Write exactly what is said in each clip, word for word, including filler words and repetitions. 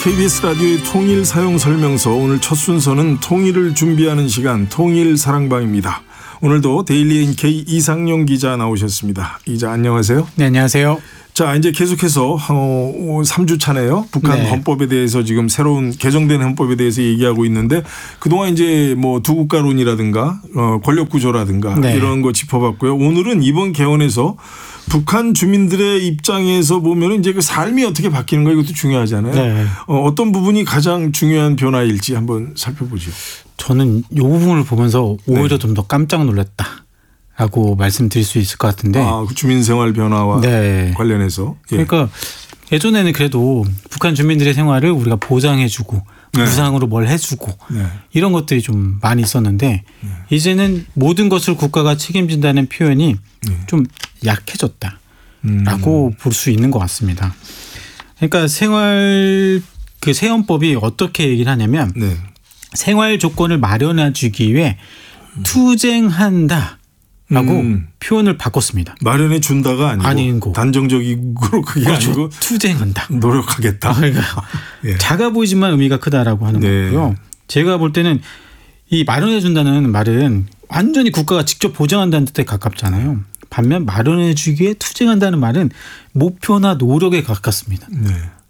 케이비에스 라디오의 통일 사용 설명서, 오늘 첫 순서는 통일을 준비하는 시간 통일 사랑방입니다. 오늘도 데일리 에인케이 이상용 기자 나오셨습니다. 기자 안녕하세요. 네, 안녕하세요. 자, 이제 계속해서 어, 삼 주 차네요. 북한 네. 헌법에 대해서 지금 새로운 개정된 헌법에 대해서 얘기하고 있는데, 그동안 이제 뭐 두 국가론이라든가 어, 권력 구조라든가 네. 이런 거 짚어봤고요. 오늘은 이번 개헌에서 북한 주민들의 입장에서 보면 이제 그 삶이 어떻게 바뀌는 거, 이것도 중요하잖아요. 네. 어, 어떤 부분이 가장 중요한 변화일지 한번 살펴보죠. 저는 이 부분을 보면서 오히려 네. 좀 더 깜짝 놀랐다라고 말씀드릴 수 있을 것 같은데. 아, 그 주민생활 변화와 네. 관련해서. 예. 그러니까 예전에는 그래도 북한 주민들의 생활을 우리가 보장해주고 네. 무상으로 뭘 해주고 네. 이런 것들이 좀 많이 있었는데 네. 이제는 모든 것을 국가가 책임진다는 표현이 네. 좀 약해졌다라고 음. 볼 수 있는 것 같습니다. 그러니까 생활 그 새 헌법이 어떻게 얘기를 하냐면 네. 생활 조건을 마련해 주기 위해 음. 투쟁한다. 라고 음. 표현을 바꿨습니다. 마련해 준다가 아니고, 아니고. 단정적으로 그게 그렇죠. 아니고 투쟁한다. 노력하겠다. 아, 그러니까 예. 작아 보이지만 의미가 크다라고 하는 네. 거고요. 제가 볼 때는 이 마련해 준다는 말은 완전히 국가가 직접 보장한다는 뜻에 가깝잖아요. 반면 마련해 주기에 투쟁한다는 말은 목표나 노력에 가깝습니다. 네.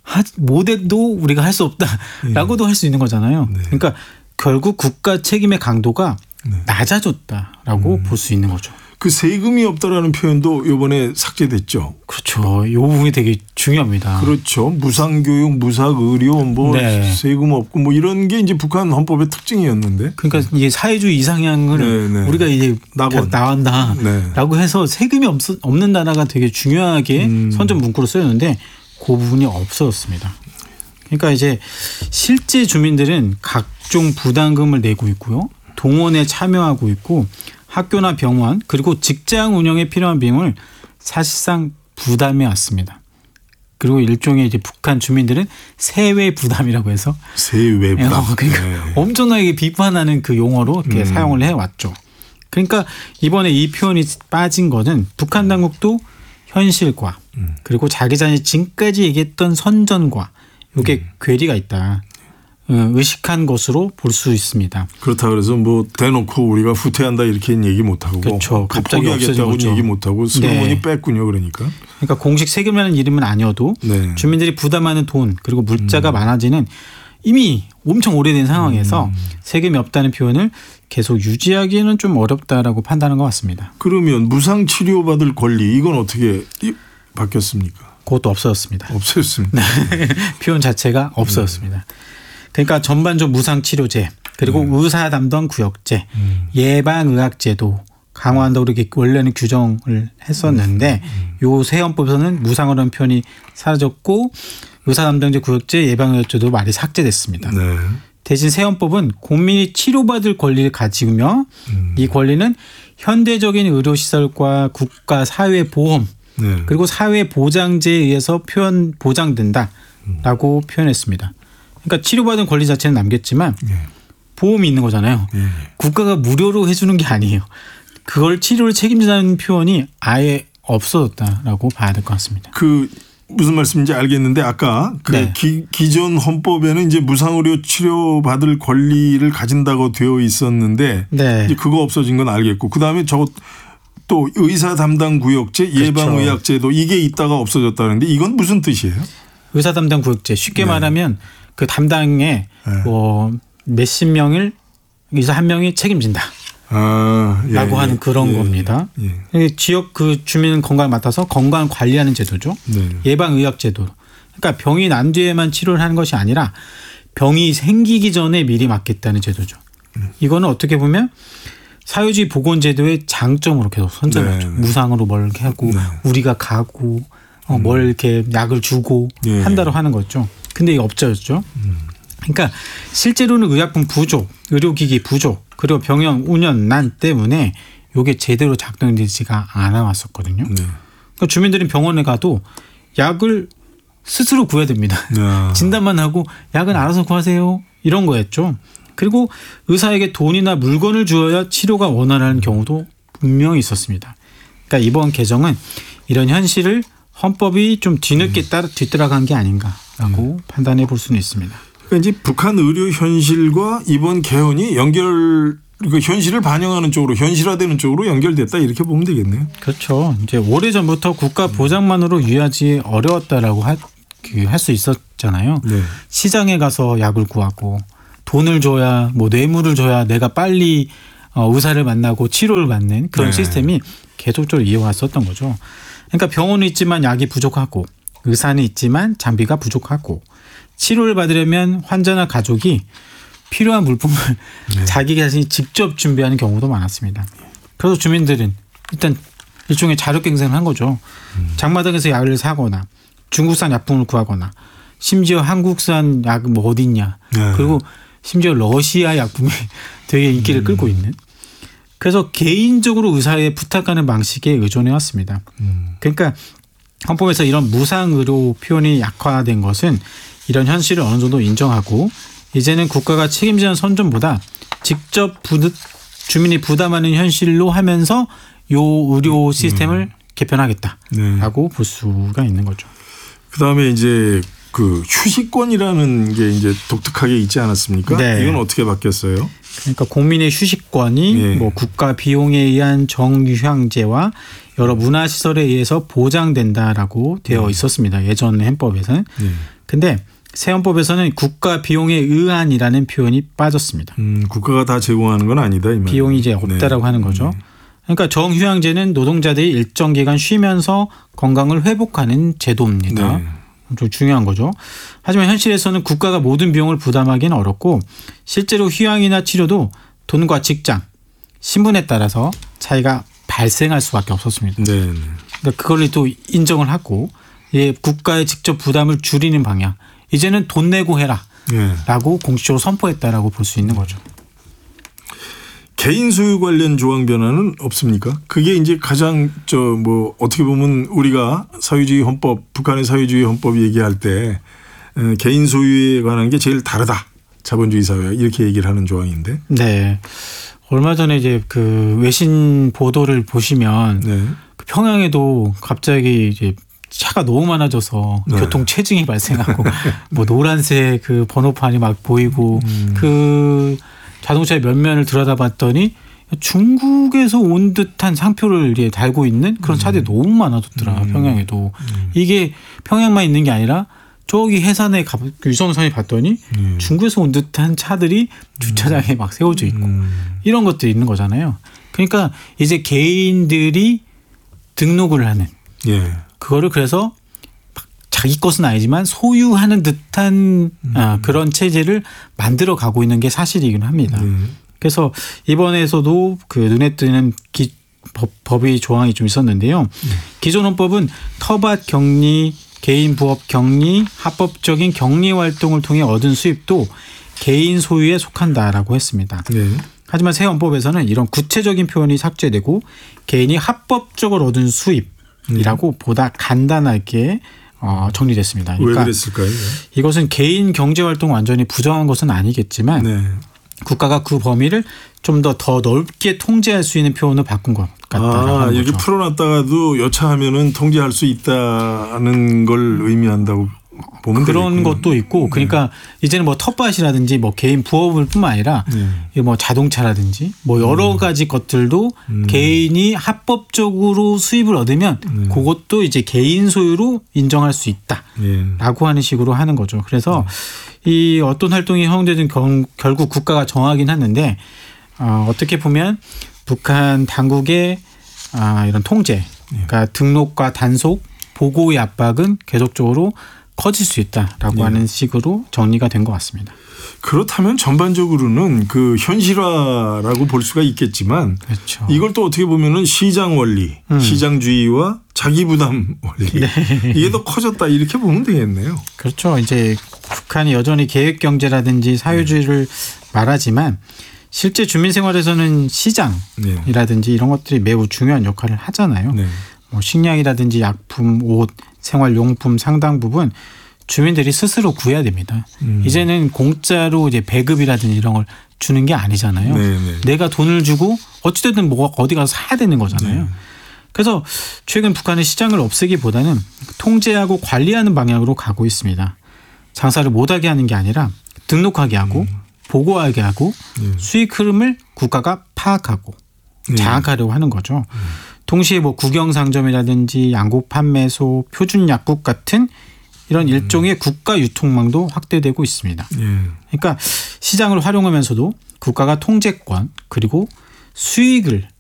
못해도 우리가 할 수 없다라고도 네. 할 수 있는 거잖아요. 네. 그러니까 결국 국가 책임의 강도가 네. 낮아졌다라고 음. 볼 수 있는 거죠. 그 세금이 없다라는 표현도 이번에 삭제됐죠. 그렇죠. 이 부분이 되게 중요합니다. 그렇죠. 무상교육, 무상의료, 뭐 네. 세금 없고 뭐 이런 게 이제 북한 헌법의 특징이었는데. 그러니까 이게 사회주의 이상향을 네, 네. 우리가 이제 나간다라고 네. 해서 세금이 없, 없는 나라가 되게 중요하게 음. 선전 문구로 쓰였는데 그 부분이 없어졌습니다. 그러니까 이제 실제 주민들은 각종 부담금을 내고 있고요. 동원에 참여하고 있고 학교나 병원 그리고 직장 운영에 필요한 비용을 사실상 부담해 왔습니다. 그리고 일종의 이제 북한 주민들은 세외 부담이라고 해서 세외 부담. 어, 그러니까 네. 엄청나게 비판하는 그 용어로 이렇게 음. 사용을 해왔죠. 그러니까 이번에 이 표현이 빠진 거는 북한 당국도 현실과 음. 그리고 자기 자신이 지금까지 얘기했던 선전과 이게 음. 괴리가 있다. 의식한 것으로 볼 수 있습니다. 그렇다 그래서 뭐 대놓고 우리가 후퇴한다 이렇게 얘기 못하고 그렇죠. 갑자기 포기하겠다고 얘기 못하고 슬로건이 네. 뺐군요. 그러니까. 그러니까 공식 세금이라는 이름은 아니어도 네. 주민들이 부담하는 돈 그리고 물자가 음. 많아지는 이미 엄청 오래된 상황에서 음. 세금이 없다는 표현을 계속 유지하기에는 좀 어렵다라고 판단한 것 같습니다. 그러면 무상 치료받을 권리 이건 어떻게 바뀌었습니까? 그것도 없어졌습니다. 없어졌습니다. 표현 자체가 없어졌습니다. 네. 그러니까 전반적 무상치료제 그리고 음. 의사 담당 구역제 음. 예방의학제도 강화한다고 이렇게 원래는 규정을 했었는데 음. 요 새 헌법에서는 무상이라는 표현이 사라졌고 의사 담당제 구역제 예방의학제도 말이 삭제됐습니다. 네. 대신 새 헌법은 국민이 치료받을 권리를 가지며 음. 이 권리는 현대적인 의료시설과 국가 사회보험 네. 그리고 사회보장제에 의해서 표현 보장된다라고 음. 표현했습니다. 그러니까 치료받은 권리 자체는 남겼지만 예. 보험이 있는 거잖아요. 예. 국가가 무료로 해주는 게 아니에요. 그걸 치료를 책임진다는 표현이 아예 없어졌다라고 봐야 될 것 같습니다. 그 무슨 말씀인지 알겠는데 아까 그 네. 기, 기존 헌법에는 이제 무상의료 치료받을 권리를 가진다고 되어 있었는데 네. 이제 그거 없어진 건 알겠고 그 다음에 저거 또 의사 담당 구역제 예방의학제도 그렇죠. 이게 있다가 없어졌다는데 이건 무슨 뜻이에요? 의사 담당 구역제 쉽게 네. 말하면 그 담당에 네. 뭐 몇십 명을 의사 한 명이 책임진다. 아, 예, 라고 예, 하는 그런 예, 겁니다. 예, 예. 지역 그 주민 건강을 맡아서 건강을 관리하는 제도죠. 네. 예방의학제도. 그러니까 병이 난 뒤에만 치료를 하는 것이 아니라 병이 생기기 전에 미리 맡겠다는 제도죠. 음. 이거는 어떻게 보면 사회주의 보건제도의 장점으로 계속 선전하죠. 네, 네. 무상으로 뭘 이렇게 하고 네. 우리가 가고 어, 음. 뭘 이렇게 약을 주고 예. 한다로 하는 거죠. 근데 이게 없어졌죠. 음. 그러니까 실제로는 의약품 부족, 의료기기 부족, 그리고 병영 운영난 때문에 이게 제대로 작동되지가 않아 왔었거든요. 네. 그러니까 주민들은 병원에 가도 약을 스스로 구해야 됩니다. 야. 진단만 하고 약은 알아서 구하세요. 이런 거였죠. 그리고 의사에게 돈이나 물건을 주어야 치료가 원활한 경우도 분명히 있었습니다. 그러니까 이번 개정은 이런 현실을 헌법이 좀 뒤늦게 따라 뒤따라간 게 아닌가라고 음. 판단해 볼 수는 있습니다. 그러니까 이제 북한 의료 현실과 이번 개헌이 연결 그 현실을 반영하는 쪽으로 현실화되는 쪽으로 연결됐다 이렇게 보면 되겠네요. 그렇죠. 이제 오래전부터 국가 보장만으로 유의하기 어려웠다라고 할 수 있었잖아요. 네. 시장에 가서 약을 구하고 돈을 줘야 뭐 뇌물을 줘야 내가 빨리 의사를 만나고 치료를 받는 그런 네. 시스템이 계속적으로 이어왔었던 거죠. 그러니까 병원은 있지만 약이 부족하고 의사는 있지만 장비가 부족하고 치료를 받으려면 환자나 가족이 필요한 물품을 네. 자기 자신이 직접 준비하는 경우도 많았습니다. 그래서 주민들은 일단 일종의 자력갱생을 한 거죠. 음. 장마당에서 약을 사거나 중국산 약품을 구하거나 심지어 한국산 약은 뭐 어디 있냐. 네. 그리고 심지어 러시아 약품이 되게 인기를 음. 끌고 있는. 그래서 개인적으로 의사에 부탁하는 방식에 의존해 왔습니다. 음. 그러니까 헌법에서 이런 무상의료 표현이 약화된 것은 이런 현실을 어느 정도 인정하고 이제는 국가가 책임지는 선점보다 직접 부드, 주민이 부담하는 현실로 하면서 요 의료 시스템을 음. 개편하겠다라고 네. 볼 수가 있는 거죠. 그다음에 이제 그 휴식권이라는 게 이제 독특하게 있지 않았습니까? 네. 이건 어떻게 바뀌었어요? 그러니까 국민의 휴식권이 네. 뭐 국가 비용에 의한 정휴양제와 여러 문화시설에 의해서 보장된다라고 되어 네. 있었습니다. 예전 헌법에서는. 네. 근데 새 헌법에서는 국가 비용에 의한이라는 표현이 빠졌습니다. 음, 국가가 다 제공하는 건 아니다. 이 비용이 이제 없다라고 네. 하는 거죠. 그러니까 정휴양제는 노동자들이 일정 기간 쉬면서 건강을 회복하는 제도입니다. 네. 좀 중요한 거죠. 하지만 현실에서는 국가가 모든 비용을 부담하기는 어렵고 실제로 휴양이나 치료도 돈과 직장, 신분에 따라서 차이가 발생할 수밖에 없었습니다. 네. 그러니까 그걸 또 인정을 하고 예, 국가의 직접 부담을 줄이는 방향. 이제는 돈 내고 해라 네. 라고 공식적으로 선포했다라고 볼 수 있는 거죠. 개인 소유 관련 조항 변화는 없습니까? 그게 이제 가장 저 뭐 어떻게 보면 우리가 사회주의 헌법, 북한의 사회주의 헌법 얘기할 때 개인 소유에 관한 게 제일 다르다. 자본주의 사회와 이렇게 얘기를 하는 조항인데. 네. 얼마 전에 이제 그 외신 보도를 보시면 네. 그 평양에도 갑자기 이제 차가 너무 많아져서 네. 교통 체증이 발생하고 뭐 노란색 그 번호판이 막 보이고 음. 그 자동차의 면면을 들여다봤더니 중국에서 온 듯한 상표를 이제 달고 있는 그런 차들이 음. 너무 많아졌더라. 음. 평양에도. 음. 이게 평양만 있는 게 아니라 저기 해산에 유선선이 봤더니 음. 중국에서 온 듯한 차들이 주차장에 막 세워져 있고 음. 이런 것들이 있는 거잖아요. 그러니까 이제 개인들이 등록을 하는 예. 그거를 그래서 자기 것은 아니지만 소유하는 듯한 음. 아, 그런 체제를 만들어 가고 있는 게 사실이긴 합니다. 음. 그래서 이번에서도 그 눈에 띄는 기, 법, 법의 조항이 좀 있었는데요. 음. 기존 헌법은 터밭 격리, 개인 부업 격리, 합법적인 격리 활동을 통해 얻은 수입도 개인 소유에 속한다라고 했습니다. 네. 하지만 새 헌법에서는 이런 구체적인 표현이 삭제되고 개인이 합법적으로 얻은 수입이라고 음. 보다 간단하게 어, 정리됐습니다. 그러니까 왜 그랬을까요? 이것은 개인 경제활동 완전히 부정한 것은 아니겠지만 네. 국가가 그 범위를 좀 더 더 넓게 통제할 수 있는 표현을 바꾼 것 같다라고 아, 하는 이렇게 거죠. 풀어놨다가도 여차하면은 통제할 수 있다는 걸 의미한다고 보면 그런 되겠군요. 것도 있고 그러니까 네. 이제는 뭐 텃밭이라든지 뭐 개인 부업을 뿐만 아니라 네. 뭐 자동차라든지 뭐 여러 음. 가지 것들도 음. 개인이 합법적으로 수입을 얻으면 네. 그것도 이제 개인 소유로 인정할 수 있다라고 네. 하는 식으로 하는 거죠. 그래서 네. 이 어떤 활동이 허용되든 결국 국가가 정하긴 하는데 어, 어떻게 보면 북한 당국의 아, 이런 통제, 그러니까 등록과 단속, 보고의 압박은 계속적으로 커질 수 있다라고 네. 하는 식으로 정리가 된 것 같습니다. 그렇다면 전반적으로는 그 현실화라고 볼 수가 있겠지만 그렇죠. 이걸 또 어떻게 보면은 시장 원리, 음. 시장주의와 자기 부담 원리 네. 이게 더 커졌다 이렇게 보면 되겠네요. 그렇죠. 이제 북한이 여전히 계획 경제라든지 사회주의를 네. 말하지만 실제 주민 생활에서는 시장이라든지 네. 이런 것들이 매우 중요한 역할을 하잖아요. 네. 뭐 식량이라든지 약품, 옷, 생활용품 상당 부분 주민들이 스스로 구해야 됩니다. 음. 이제는 공짜로 이제 배급이라든지 이런 걸 주는 게 아니잖아요. 네네. 내가 돈을 주고 어찌됐든 뭐 어디 가서 사야 되는 거잖아요. 네. 그래서 최근 북한은 시장을 없애기보다는 통제하고 관리하는 방향으로 가고 있습니다. 장사를 못하게 하는 게 아니라 등록하게 하고 음. 보고하게 하고 네. 수익 흐름을 국가가 파악하고 네. 장악하려고 하는 거죠. 음. 동시에 뭐 국영상점이라든지 양곡 판매소, 표준 약국 같은 이런 일종의 음. 국가 유통망도 확대되고 있습니다. 네. 그러니까 시장을 활용하면서도 국가가 통제권 그리고 수익을